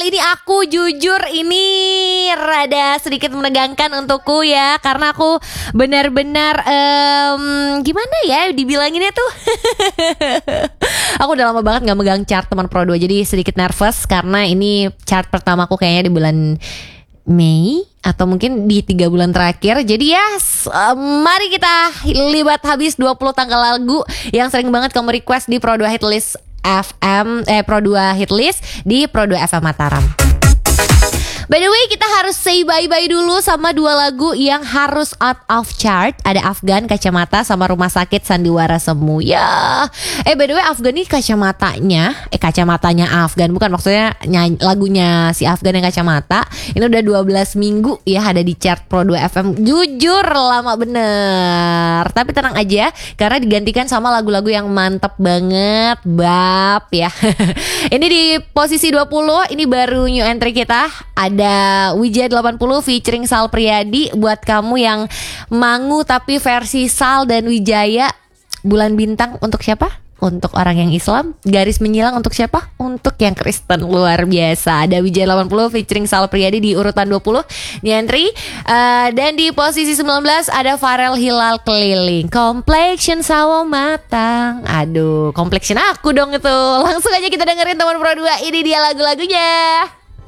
kali ini aku jujur ini rada sedikit menegangkan untukku ya, karena aku benar-benar gimana ya dibilanginnya tuh. Aku udah lama banget gak megang chart teman Pro 2, jadi sedikit nervous karena ini chart pertamaku kayaknya di bulan Mei atau mungkin di 3 bulan terakhir. Jadi mari kita libat habis 20 tanggal lagu yang sering banget kamu request di Pro 2 Hitlist FM, Pro 2 Hitlist di Pro 2 FM Mataram. By the way, kita harus say bye-bye dulu sama 2 lagu yang harus out of chart. Ada Afgan, Kacamata, sama Rumah Sakit, Sandiwara Semu. Ya, by the way, Afgan ini kacamatanya Afgan, bukan, maksudnya lagunya si Afgan yang Kacamata. Ini udah 12 minggu ya ada di chart Pro 2 FM. Jujur lama bener. Tapi tenang aja, karena digantikan sama lagu-lagu yang mantep banget, bab ya. Ini di posisi 20, ini baru new entry kita. Ada Wijaya 80 featuring Sal Priadi. Buat kamu yang mangu tapi versi Sal dan Wijaya. Bulan Bintang untuk siapa? Untuk orang yang Islam. Garis Menyilang untuk siapa? Untuk yang Kristen. Luar biasa. Ada Wijaya 80 featuring Sal Priadi di urutan 20 di entry. Dan di posisi 19 ada Farel Hilal Keliling. Complexion sawo matang. Aduh, complexion aku dong itu. Langsung aja kita dengerin teman Pro 2. Ini dia lagu-lagunya.